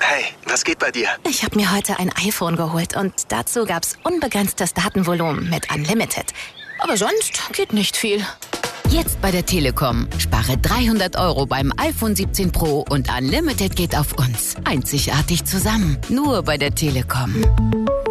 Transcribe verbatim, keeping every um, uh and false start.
Hey, was geht bei dir? Ich habe mir heute ein iPhone geholt und dazu gab's unbegrenztes Datenvolumen mit Unlimited. Aber sonst geht nicht viel. Jetzt bei der Telekom. Spare dreihundert Euro beim iPhone siebzehn Pro und Unlimited geht auf uns. Einzigartig zusammen. Nur bei der Telekom.